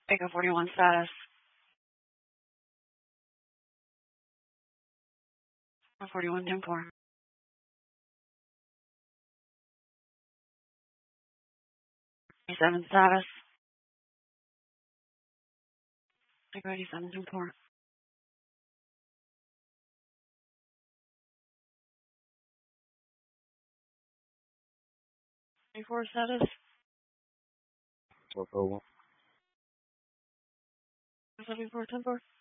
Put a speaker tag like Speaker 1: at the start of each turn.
Speaker 1: Echo 41 status. 41 10-4. 87 status. Echo 87 10-4. 34 status.
Speaker 2: 441.
Speaker 1: 74 10-4.